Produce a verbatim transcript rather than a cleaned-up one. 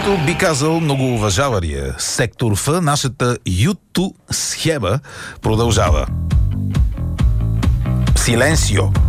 Както би казал много уважавания сектор Ф, нашата юту схема продължава. Силенсио.